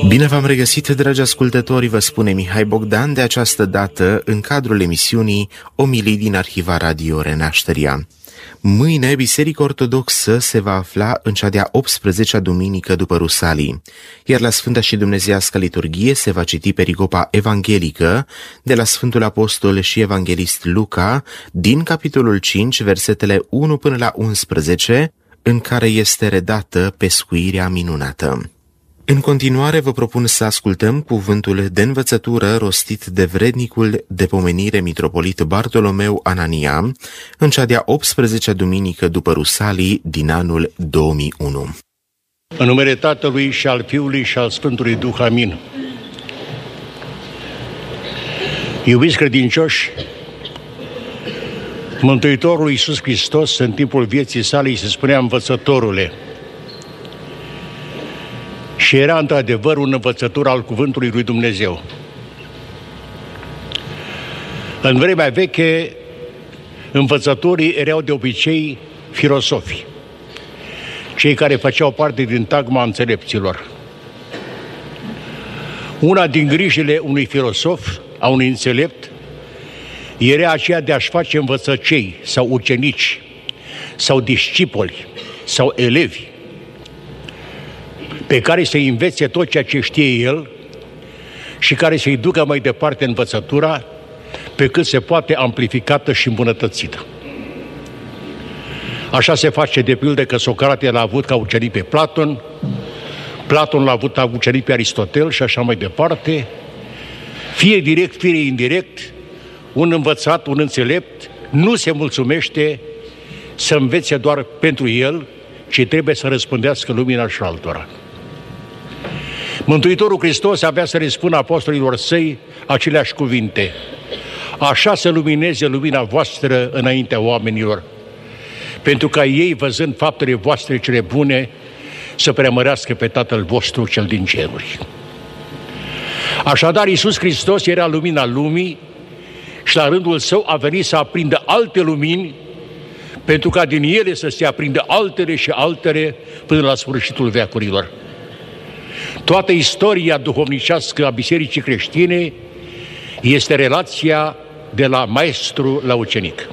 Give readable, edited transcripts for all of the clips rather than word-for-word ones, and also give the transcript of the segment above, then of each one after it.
Bine v-am regăsit, dragi ascultători, vă spune Mihai Bogdan, de această dată în cadrul emisiunii Omilii din Arhiva Radio Renașterea. Mâine, Biserica Ortodoxă se va afla în cea de-a 18-a duminică după Rusalii, iar la Sfânta și Dumnezeiască Liturghie se va citi pericopa evanghelică de la Sfântul Apostol și Evanghelist Luca, din capitolul 5, versetele 1 până la 11, în care este redată pescuirea minunată. În continuare vă propun să ascultăm cuvântul de învățătură rostit de vrednicul de pomenire mitropolit Bartolomeu Anania în cea de-a 18-a duminică după Rusalii din anul 2001. În numele Tatălui și al Fiului și al Sfântului Duh, amin. Iubiți credincioși, Mântuitorul Iisus Hristos, în timpul vieții sale, îi se spunea învățătorule. Și era într-adevăr un învățător al cuvântului lui Dumnezeu. În vremea veche, învățătorii erau de obicei filosofi, cei care făceau parte din tagma înțelepților. Una din grijile unui filosof, a unui înțelept, era aceea de a-și face învățăcei sau ucenici sau discipoli sau elevi pe care să-i învețe tot ceea ce știe el și care să-i ducă mai departe învățătura pe cât se poate amplificată și îmbunătățită. Așa se face de pildă că Socrate l-a avut ca ucenic pe Platon, Platon l-a avut ca ucenic pe Aristotel și așa mai departe. Fie direct, fie indirect, un învățat, un înțelept, nu se mulțumește să învețe doar pentru el, ci trebuie să răspândească lumina și altora. Mântuitorul Hristos avea să le spună apostolilor săi aceleași cuvinte: așa să lumineze lumina voastră înaintea oamenilor, pentru ca ei, văzând faptele voastre cele bune, să preamărească pe Tatăl vostru cel din ceruri. Așadar, Iisus Hristos era lumina lumii și la rândul său a venit să aprindă alte lumini, pentru ca din ele să se aprindă altele și altele până la sfârșitul veacurilor. Toată istoria duhovnicească a Bisericii creștine este relația de la maestru la ucenic.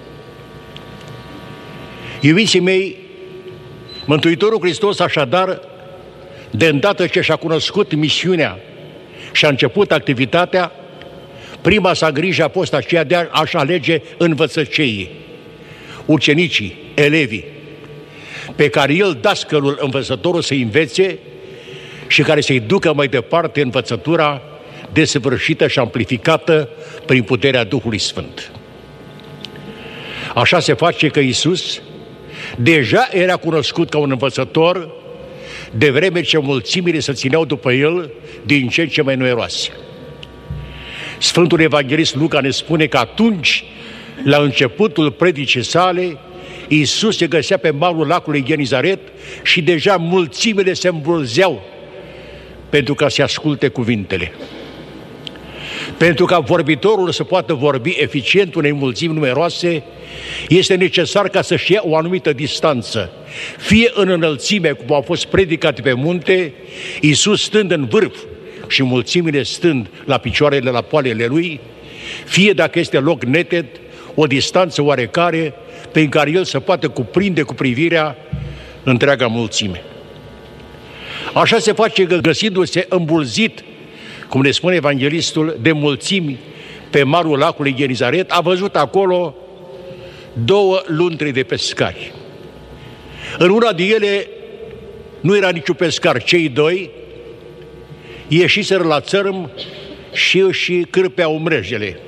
Iubiții mei, Mântuitorul Hristos așadar, de îndată ce și-a cunoscut misiunea și a început activitatea, prima sa grijă a fost aceea de a-și alege învățăceii, ucenicii, elevii, pe care el, dascălul, învățătorul, să-i învețe și care să-i ducă mai departe învățătura desăvârșită și amplificată prin puterea Duhului Sfânt. Așa se face că Iisus deja era cunoscut ca un învățător, de vreme ce mulțimile se țineau după el din ce în ce mai numeroase. Sfântul Evanghelist Luca ne spune că atunci, la începutul predicii sale, Iisus se găsea pe malul lacului Genizaret și deja mulțimile se îmbulzeau pentru ca să asculte cuvintele. Pentru ca vorbitorul să poată vorbi eficient unei mulțimi numeroase, este necesar ca să-și ia o anumită distanță, fie în înălțime, cum au fost predicate pe munte, Iisus stând în vârf și mulțimile stând la picioarele, la poalele lui, fie, dacă este loc neted, o distanță oarecare prin care el să poată cuprinde cu privirea întreaga mulțime. Așa se face că, găsindu-se îmbulzit, cum ne spune evanghelistul, de mulțimi pe malul lacului Genizaret, a văzut acolo două luntre de pescari. În una de ele nu era niciun pescar, cei doi ieșiseră la țărm și își cârpeau mrejele.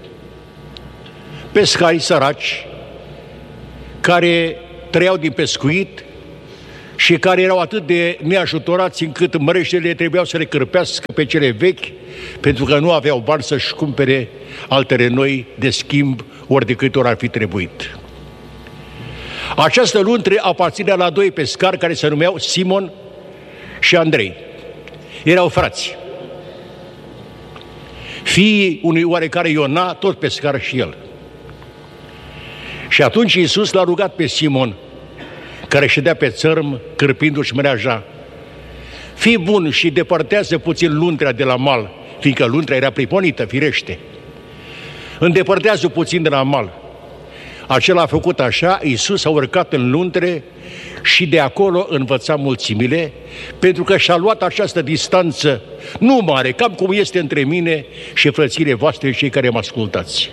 Pescari săraci care trăiau din pescuit și care erau atât de neajutorați încât mrejele trebuiau să le cârpească pe cele vechi, pentru că nu aveau bani să-și cumpere altele noi de schimb, ori de câte ori ar fi trebuit. Această luntre aparținea la doi pescari care se numeau Simon și Andrei. Erau frați. Fiii unui oarecare Iona, tot pescar și el. Și atunci Iisus l-a rugat pe Simon, care ședea pe țărm, cârpindu-și mreaja: fii bun și depărtează puțin luntrea de la mal, fiindcă luntrea era priponită, firește. Îndepărtează puțin de la mal. Acela a făcut așa, Iisus a urcat în luntre și de acolo învăța mulțimile, pentru că și-a luat această distanță, nu mare, cam cum este între mine și frățile voastre, cei care mă ascultați.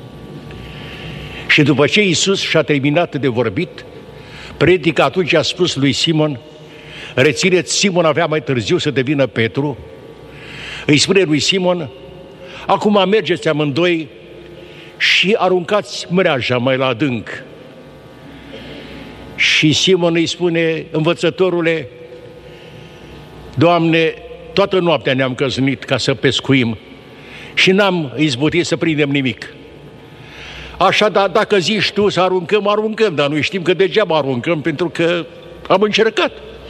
Și după ce Iisus și-a terminat de vorbit, predica atunci a spus lui Simon, rețineți, Simon avea mai târziu să devină Petru, îi spune lui Simon, acum mergeți amândoi și aruncați mreaja mai la adânc. Și Simon îi spune, învățătorule, Doamne, toată noaptea ne-am căznit ca să pescuim și n-am izbutit să prindem nimic. Așa, dacă zici tu să aruncăm, aruncăm, dar noi știm că degeaba aruncăm pentru că am încercat.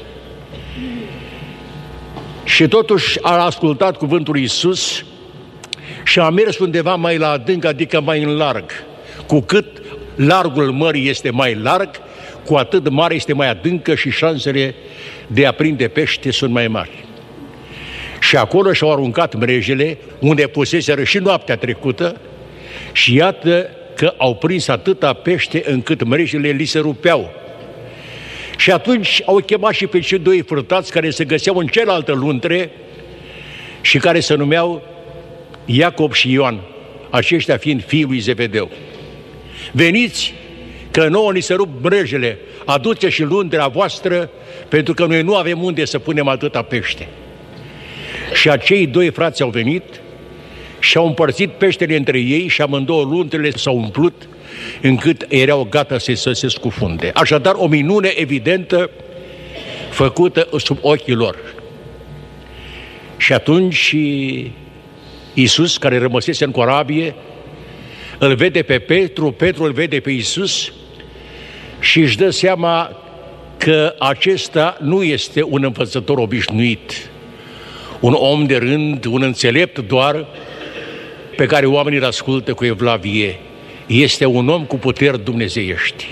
Și totuși a ascultat cuvântul lui Iisus și a mers undeva mai la adânc, adică mai în larg. Cu cât largul mării este mai larg, cu atât mare este mai adâncă și șansele de a prinde pește sunt mai mari. Și acolo și-au aruncat mrejele, unde puseseră și noaptea trecută, și iată că au prins atâta pește încât mrejele li se rupeau. Și atunci au chemat și pe cei doi furtați care se găseau în cealaltă luntre și care se numeau Iacob și Ioan, aceștia fiind fiii lui Zebedeu. Veniți, că nouă ni se rup mrejele, aduceți și luntrea voastră, pentru că noi nu avem unde să punem atâta pește. Și acei doi frați au venit și au împărțit peștele între ei și amândouă luntrele s-au umplut încât erau gata să se scufunde. Așadar, o minune evidentă făcută sub ochii lor. Și atunci Iisus, care rămăsese în corabie, îl vede pe Petru, Petru îl vede pe Iisus și își dă seama că acesta nu este un învățător obișnuit, un om de rând, un înțelept doar, pe care oamenii îl ascultă cu evlavie. Este un om cu puteri dumnezeiești.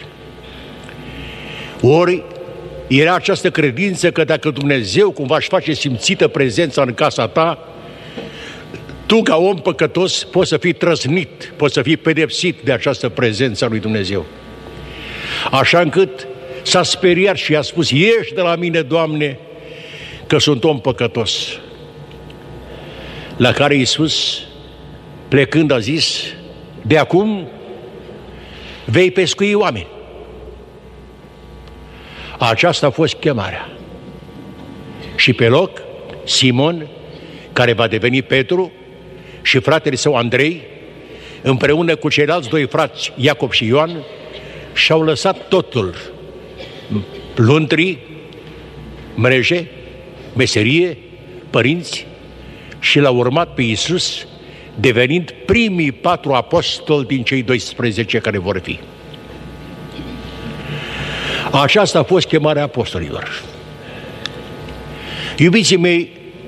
Ori era această credință că dacă Dumnezeu cumva își face simțită prezența în casa ta, tu ca om păcătos poți să fii trăznit, poți să fii pedepsit de această prezență a lui Dumnezeu. Așa încât s-a speriat și a spus, ieși de la mine, Doamne, că sunt om păcătos. La care Iisus, plecând, a zis, de acum vei pescui oameni. Aceasta a fost chemarea. Și pe loc, Simon, care va deveni Petru, și fratele său Andrei, împreună cu ceilalți doi frați, Iacob și Ioan, și-au lăsat totul, luntrii, mreje, meserie, părinți, și l-au urmat pe Iisus, devenind primii 4 apostoli din cei 12 care vor fi. Aceasta a fost chemarea apostolilor. Iubiții mei,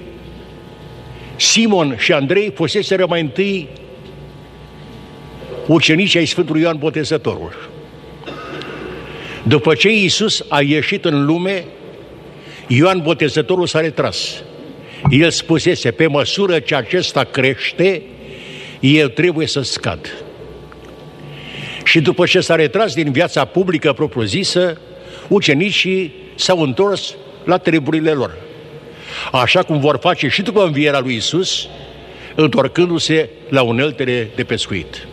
Simon și Andrei fuseseră mai întâi ucenicii ai Sfântului Ioan Botezătorul. După ce Iisus a ieșit în lume, Ioan Botezătorul s-a retras. El spusese, pe măsură ce acesta crește, el trebuie să scad. Și după ce s-a retras din viața publică propriu-zisă, ucenicii s-au întors la treburile lor. Așa cum vor face și după învierea lui Iisus, întorcându-se la uneltele de pescuit.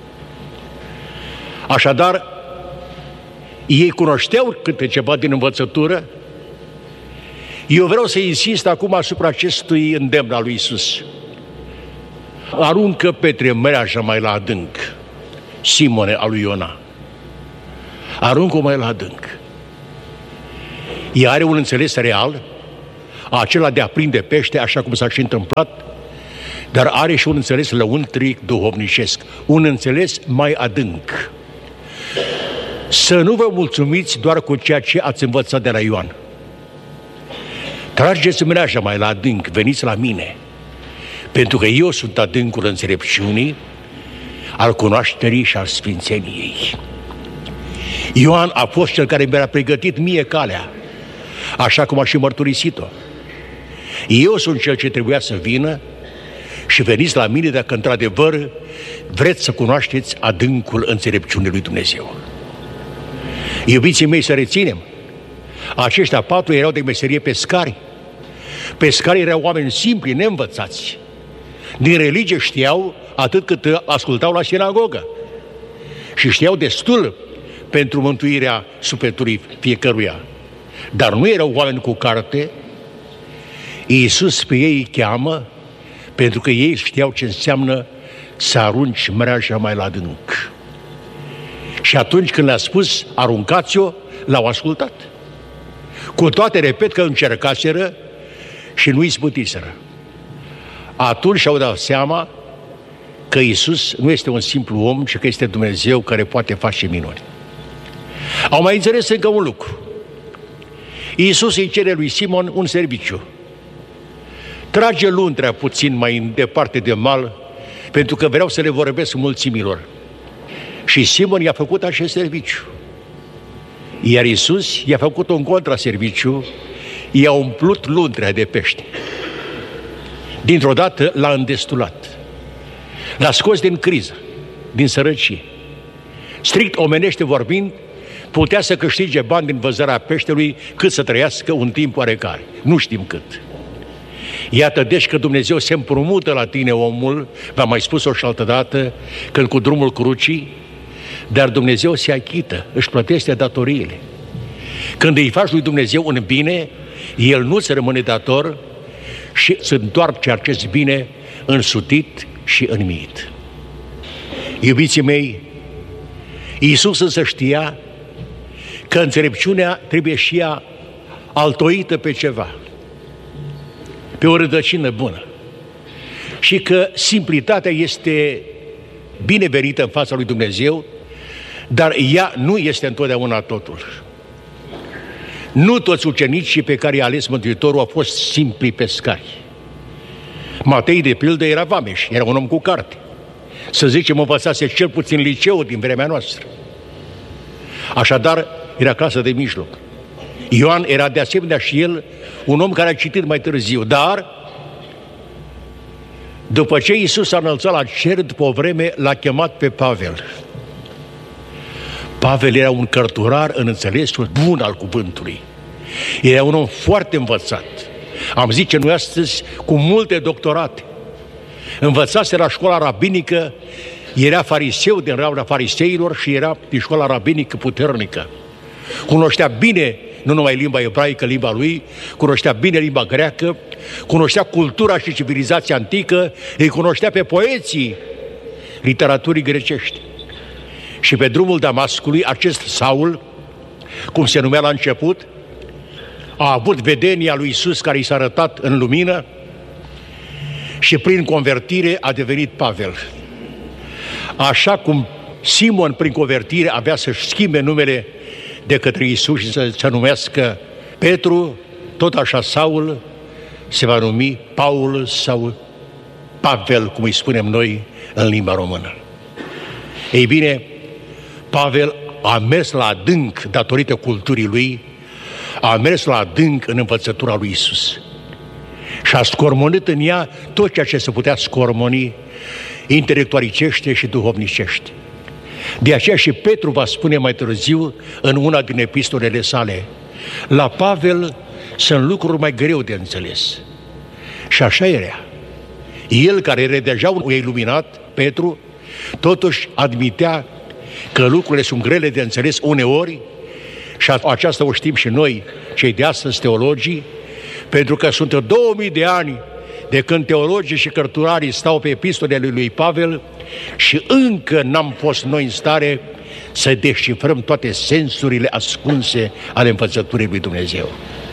Așadar, ei cunoșteau câte ceva din învățătură. Eu vreau să insist acum asupra acestui îndemn al lui Iisus. Aruncă Petre mreaja mai la adânc, Simone al lui Iona. Aruncă-o mai la adânc. Ea are un înțeles real, acela de a prinde pește, așa cum s-a și întâmplat, dar are și un înțeles lăuntric duhovnicesc, un înțeles mai adânc. Să nu vă mulțumiți doar cu ceea ce ați învățat de la Ioan. Trageți mreaja mai la adânc, veniți la mine, pentru că eu sunt adâncul înțelepciunii, al cunoașterii și al sfințeniei. Ioan a fost cel care mi-a pregătit mie calea, așa cum a și mărturisit-o. Eu sunt cel ce trebuia să vină și veniți la mine dacă într-adevăr vreți să cunoașteți adâncul înțelepciunii lui Dumnezeu. Iubiții mei, să reținem, aceștia 4 erau de meserie pescari. Pescarii erau oameni simpli, neînvățați. Din religie știau atât cât ascultau la sinagogă. Și știau destul pentru mântuirea sufletului fiecăruia. Dar nu erau oameni cu carte. Iisus pe ei îi cheamă pentru că ei știau ce înseamnă să arunci mreaja mai la adânc. Și atunci când le-a spus, aruncați-o, l-au ascultat. Cu toate, repet, că încercaseră și nu izbutiseră. Atunci și-au dat seama că Iisus nu este un simplu om, ci că este Dumnezeu care poate face minuni. Au mai înțeles încă un lucru. Iisus îi cere lui Simon un serviciu. Trage luntrea puțin mai departe de mal, pentru că vreau să le vorbesc mulțimilor. Și Simon i-a făcut acest serviciu. Iar Iisus i-a făcut un contraserviciu, i-a umplut luntrea de pește. Dintr-o dată l-a îndestulat. L-a scos din criză, din sărăcie. Strict omenește vorbind, putea să câștige bani din vânzarea peștelui cât să trăiască un timp oarecare. Nu știm cât. Iată deci că Dumnezeu se împrumută la tine, omul, v-am mai spus-o și altă dată, când cu drumul crucii, dar Dumnezeu se achită, își plătește datoriile. Când îi faci lui Dumnezeu un bine, El nu-ți rămâne dator și se întoarce acest bine însutit și înmiit. Iubiții mei, Iisus însă știa că înțelepciunea trebuie și ea altoită pe ceva, pe o rădăcină bună. Și că simplitatea este binevenită în fața lui Dumnezeu, dar ea nu este întotdeauna totul. Nu toți ucenicii pe care i-a ales Mântuitorul au fost simpli pescari. Matei, de pildă, era vameș, era un om cu carte. Să zicem, învățase cel puțin liceul din vremea noastră. Așadar, era clasă de mijloc. Ioan era de asemenea și el un om care a citit mai târziu, dar după ce Iisus s-a înălțat la cer, după o vreme l-a chemat pe Pavel. Pavel era un cărturar în înțelesul bun al cuvântului. Era un om foarte învățat. Am zice noi astăzi cu multe doctorate. Învățase la școala rabinică, era fariseu din rândul fariseilor și era din școala rabinică puternică. Cunoștea bine nu numai limba ebraică, limba lui, cunoștea bine limba greacă, cunoștea cultura și civilizația antică, îi cunoștea pe poeții literaturii grecești. Și pe drumul Damascului, acest Saul, cum se numea la început, a avut vedenia lui Iisus care i s-a arătat în lumină și prin convertire a devenit Pavel. Așa cum Simon prin convertire avea să-și schimbe numele de către Iisus și să se numească Petru, tot așa Saul se va numi Paul sau Pavel, cum îi spunem noi în limba română. Ei bine, Pavel a mers la adânc datorită culturii lui, a mers la adânc în învățătura lui Iisus și a scormonit în ea tot ceea ce se putea scormoni intelectualicește și duhovnicește. De aceea și Petru va spune mai târziu în una din epistolele sale: la Pavel sunt lucruri mai greu de înțeles. Și așa era. El, care era deja un iluminat, Petru, totuși admitea că lucrurile sunt grele de înțeles uneori, și aceasta o știm și noi, cei de astăzi teologii, pentru că sunt 2000 de ani de când teologii și cărturarii stau pe epistolele lui Pavel și încă n-am fost noi în stare să descifrăm toate sensurile ascunse ale învățăturii lui Dumnezeu.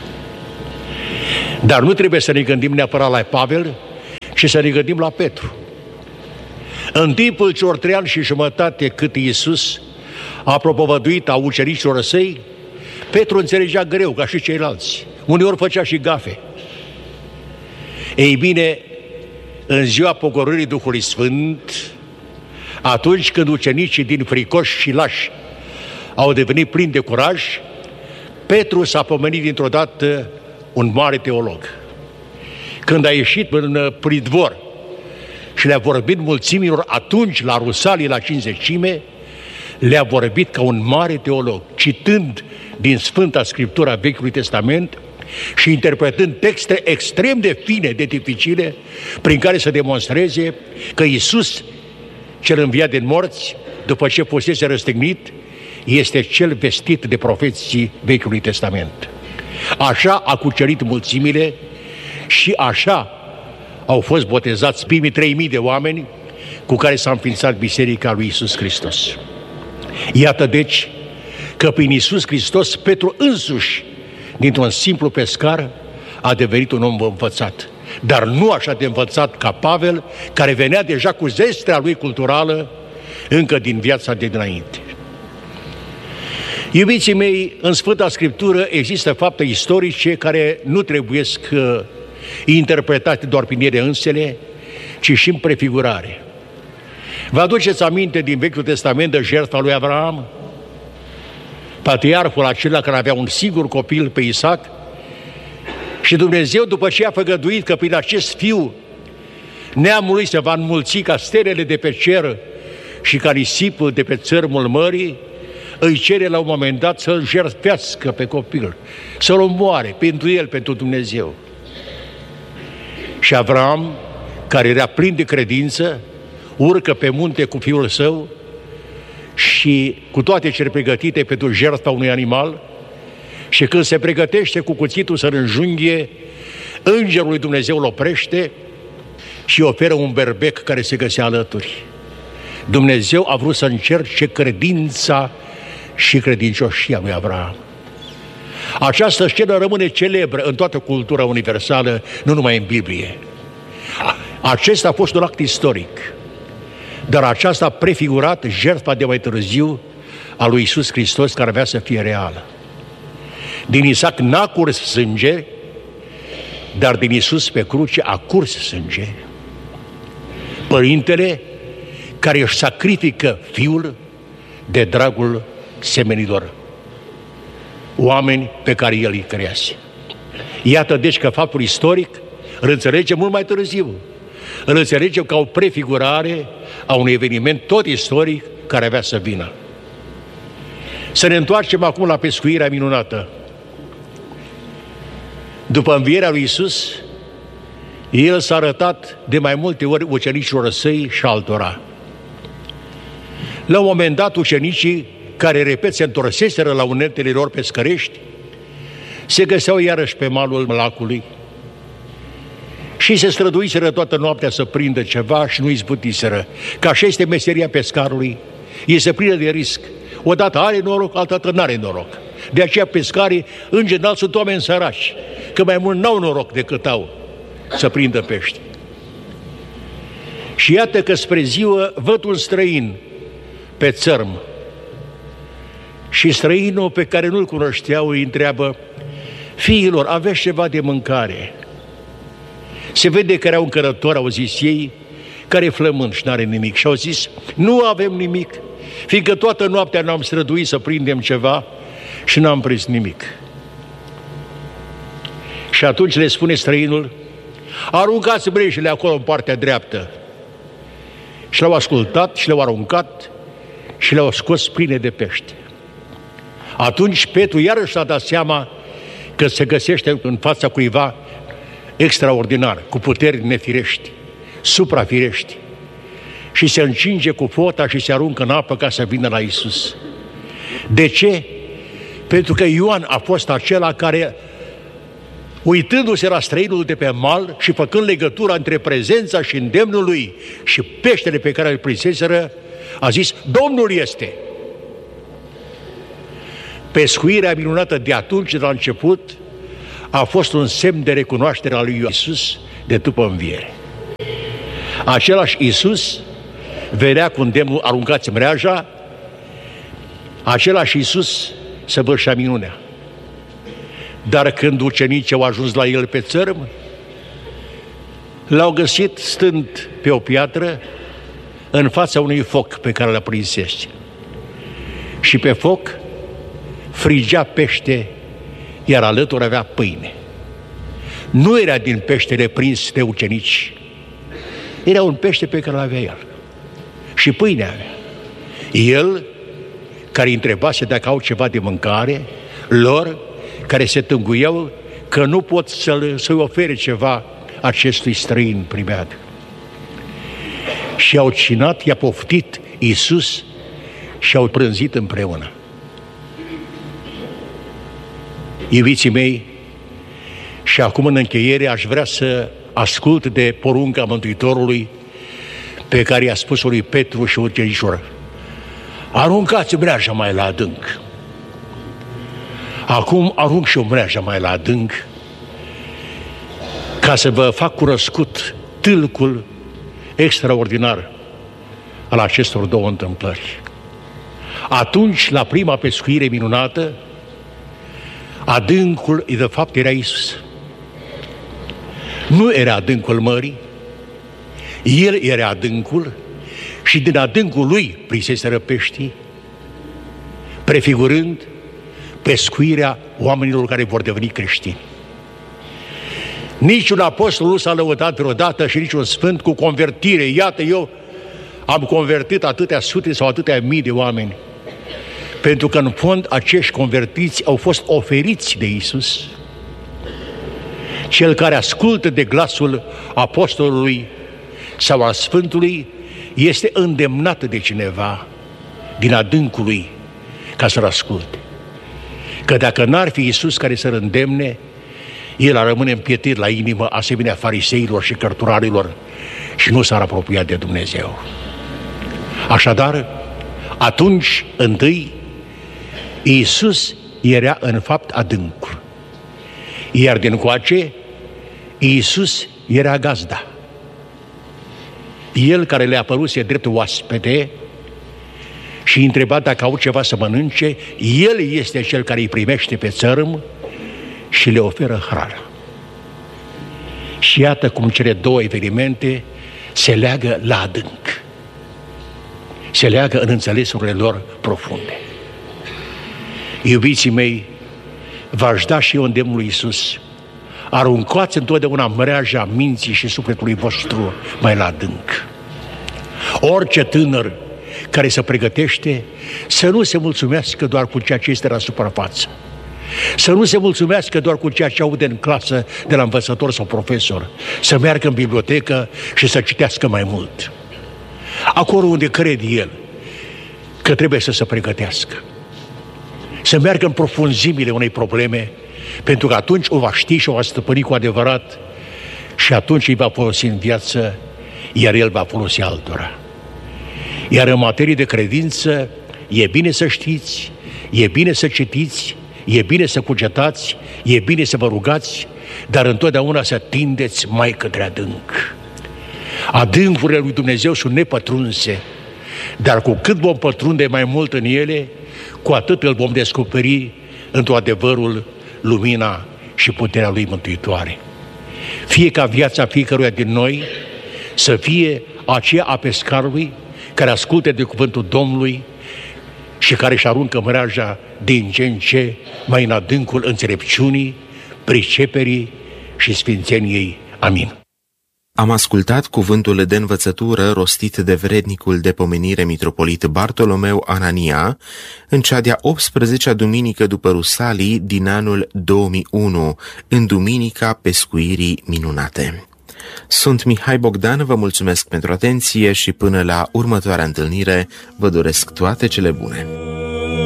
Dar nu trebuie să ne gândim neapărat la Pavel, ci să ne gândim la Petru. În timpul celor 3 ani și jumătate cât Iisus a propovăduit a ucenicilor săi, Petru înțelegea greu, ca și ceilalți. Uneori făcea și gafe. Ei bine, în ziua pogorârii Duhului Sfânt, atunci când ucenicii din fricoși și lași au devenit plini de curaj, Petru s-a pomenit dintr-o dată un mare teolog. când a ieșit în pridvor și le-a vorbit mulțimilor atunci la Rusalii, la Cincizecime, le-a vorbit ca un mare teolog, citând din Sfânta Scriptură a Vechiului Testament și interpretând texte extrem de fine, de dificile, prin care să demonstreze că Iisus, cel înviat din morți, după ce fusese răstignit, este cel vestit de profeții Vechiului Testament. Așa a cucerit mulțimile și așa au fost botezați primii 3.000 de oameni cu care s-a înființat Biserica lui Iisus Hristos. Iată deci că prin Iisus Hristos Petru însuși, dintr-un simplu pescar, a devenit un om învățat. Dar nu așa de învățat ca Pavel, care venea deja cu zestrea lui culturală încă din viața de dinainte. Iubiții mei, în Sfânta Scriptură există fapte istorice care nu trebuiesc interpretate doar prin ele însele, ci și în prefigurare. Vă aduceți aminte din Vechiul Testament de jertfa lui Avraam? Patriarhul acela care avea un singur copil pe Isaac și Dumnezeu, după ce a făgăduit că prin acest fiu neamul lui se va înmulți ca stelele de pe cer și ca nisipul de pe țărmul mării, îi cere la un moment dat să-l jertfească pe copil, să-l omoare pentru el, pentru Dumnezeu. Și Avram, care era plin de credință, urcă pe munte cu fiul său și cu toate cele pregătite pentru jertfa unui animal, și când se pregătește cu cuțitul să-l înjunghie, îngerul lui Dumnezeu îl oprește și oferă un berbec care se găsea alături. Dumnezeu a vrut să încerce credința și credincioșia lui Avram. Această scenă rămâne celebră în toată cultura universală, nu numai în Biblie. Acesta a fost un act istoric, dar aceasta a prefigurat jertfa de mai târziu a lui Iisus Hristos, care avea să fie reală. Din Isaac n-a curs sânge, dar din Iisus pe cruce a curs sânge. Părintele care își sacrifică fiul de dragul semenilor, oameni pe care el îi crease. Iată deci că faptul istoric îl înțelegem mult mai târziu. Îl înțelegem ca o prefigurare a unui eveniment tot istoric care avea să vină. Să ne întoarcem acum la pescuirea minunată. După învierea lui Iisus, el s-a arătat de mai multe ori ucenicilor săi și altora. La un moment dat, ucenicii, care, repet, se întorseseră la uneltele lor pescărești, se găseau iarăși pe malul lacului și se străduiseră toată noaptea să prindă ceva și nu izbutiseră. Că așa este meseria pescarului, este plină de risc. Odată are noroc, altădată n-are noroc. De aceea pescarii, în general, sunt oameni săraci, că mai mult n-au noroc decât au să prindă pești. Și iată că spre ziua văd un străin pe țărm. Și străinul, pe care nu-l cunoșteau, îi întreabă: fiilor, aveți ceva de mâncare? Se vede că era un cărător, au zis ei, care e flămând și n-are nimic. Și au zis: nu avem nimic, fiindcă toată noaptea ne-am străduit să prindem ceva și n-am prins nimic. Și atunci le spune străinul: aruncați mreșele acolo în partea dreaptă. Și le-au ascultat și le-au aruncat și le-au scos pline de pește. Atunci Petru iarăși s-a dat seama că se găsește în fața cuiva extraordinar, cu puteri nefirești, suprafirești, și se încinge cu fota și se aruncă în apă ca să vină la Iisus. De ce? Pentru că Ioan a fost acela care, uitându-se la străinul de pe mal și făcând legătura între prezența și îndemnul lui și peștele pe care îl prinseseră, a zis: Domnul este! Pescuirea minunată de atunci, de la început, a fost un semn de recunoaștere a lui Iisus de după înviere. Același Iisus venea cu îndemnul: aruncați mreaja. Același Iisus săvârșea minunea. Dar când ucenicii au ajuns la el pe țărm, l-au găsit stând pe o piatră în fața unui foc pe care l-a prinsese. Și pe foc frigea pește, iar alături avea pâine. nu era din peștele prins de ucenici. Era un pește pe care l-avea el. Și pâinea avea. El, care îi întrebase dacă au ceva de mâncare, lor, care se tânguiau că nu pot să-i ofere ceva acestui străin primeat. Și au cinat, i-a poftit Iisus și au prânzit împreună. Iubiții mei, și acum în încheiere aș vrea să ascult de porunca Mântuitorului pe care i-a spus-o lui Petru și ucenicilor: aruncați mreaja mai la adânc. Acum arunc și o mreajă mai la adânc ca să vă fac cunoscut tâlcul extraordinar al acestor două întâmplări. Atunci, la prima pescuire minunată, adâncul, de fapt, era Iisus. Nu era adâncul mării, El era adâncul și din adâncul Lui prinseseră peștii, prefigurând pescuirea oamenilor care vor deveni creștini. Niciun apostol nu s-a lăudat vreodată și niciun sfânt cu convertire. Iată, eu am convertit atâtea sute sau atâtea mii de oameni. Pentru că, în fond, acești convertiți au fost oferiți de Iisus. Cel care ascultă de glasul apostolului sau al Sfântului este îndemnat de cineva din adâncul lui ca să-l asculte. Că dacă n-ar fi Iisus care să-l îndemne, el ar rămâne împietit la inimă, asemenea fariseilor și cărturarilor, și nu s-ar apropia de Dumnezeu. Așadar, atunci, întâi, Iisus era în fapt adâncul. Iar din coace, Iisus era gazda. El care le-a păruse drept oaspete și întreba dacă au ceva să mănânce, El este cel care îi primește pe țărm și le oferă hrană. Și iată cum cele două evenimente se leagă la adânc. Se leagă în înțelesurile lor profunde. Iubiții mei, v-aș da și eu îndemnul lui Iisus: aruncați întotdeauna mreaja minții și sufletului vostru mai la adânc. Orice tânăr care se pregătește să nu se mulțumească doar cu ceea ce este la suprafață. Să nu se mulțumească doar cu ceea ce aude în clasă de la învățător sau profesor. Să meargă în bibliotecă și să citească mai mult. Acolo unde crede el că trebuie să se pregătească. Să meargă în profunzimile unei probleme, pentru că atunci o va ști și o va stăpâni cu adevărat și atunci îi va folosi în viață, iar el va folosi altora. Iar în materie de credință, e bine să știți, e bine să citiți, e bine să cugetați, e bine să vă rugați, dar întotdeauna să tindeți mai către adânc. Adâncurile lui Dumnezeu sunt nepătrunse, dar cu cât vom pătrunde mai mult în ele, cu atât îl vom descoperi într-o adevărul, lumina și puterea lui mântuitoare. Fie ca viața fiecăruia din noi să fie aceea a pescarului care ascultă de cuvântul Domnului și care își aruncă mreaja din ce în ce mai în adâncul înțelepciunii, priceperii și sfințeniei. Amin. Am ascultat cuvântul de învățătură rostit de vrednicul de pomenire mitropolit Bartolomeu Anania în cea de-a 18-a duminică după Rusalii din anul 2001, în Duminica Pescuirii Minunate. Sunt Mihai Bogdan, vă mulțumesc pentru atenție și până la următoarea întâlnire vă doresc toate cele bune.